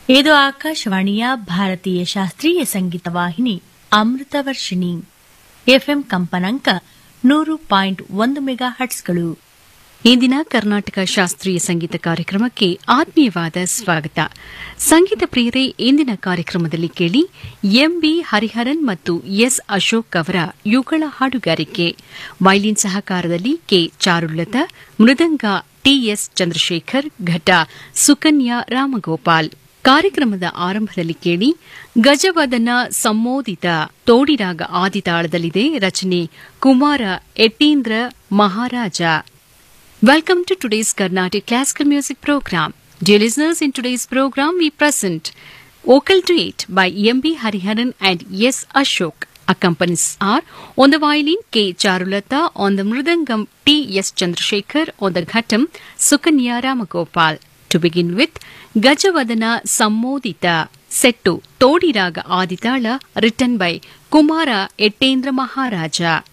ಇದು ಆಕಾಶವಾಣಿಯ ಭಾರತೀಯ ಶಾಸ್ತ್ರೀಯ ಸಂಗೀತ ವಾಹಿನಿ ಅಮೃತವರ್ಷಿಣಿ ಎಫ್ಎಂ ಕಂಪನಾಂಕ 100.1 ಮೆಗಾಹರ್ಟ್ಸ್ಗಳು. ಇಂದಿನ ಕರ್ನಾಟಕ ಶಾಸ್ತ್ರೀಯ ಸಂಗೀತ ಕಾರ್ಯಕ್ರಮಕ್ಕೆ ಆತ್ಮೀಯವಾದ ಸ್ವಾಗತ. ಸಂಗೀತ ಪ್ರಿಯರೇ, ಇಂದಿನ ಕಾರ್ಯಕ್ರಮದಲ್ಲಿ ಕೇಳಿ ಎಂಬಿ ಹರಿಹರನ್ ಮತ್ತು ಎಸ್ ಅಶೋಕ್ ಅವರ ಯುಗಳ ಹಾಡುಗಾರಿಕೆ. ವೈಲಿನ್ ಸಹಕಾರದಲ್ಲಿ ಕೆ ಚಾರುಲತಾ, ಮೃದಂಗ ಟಿಎಸ್ ಚಂದ್ರಶೇಖರ್, ಘಟ ಸುಕನ್ಯಾ ರಾಮಗೋಪಾಲ್. ಕಾರ್ಯಕ್ರಮದ ಆರಂಭದಲ್ಲಿ ಕೇಳಿ ಗಜವದನ ಸಂಮೋದಿತ ತೋಡಿರಾಗ ಆದಿತಾಳದಲ್ಲಿದೆ. ರಚನೆ ಕುಮಾರ ಎಟ್ಟೀಂದ್ರ ಮಹಾರಾಜ. Welcome to today's Carnatic Classical Music Program. Dear listeners, in today's program we present Vocal Duet by M.B. Hariharan and S. Ashok. Accompanies are on the violin K. Charulata, on the mridangam T. S. Chandrasekhar, on the ghatam Sukanya Ramagopal. To begin with, Gajavadana Sammodita, set to Todi Raga Aditala, written by Kumara Ettendra Maharaja.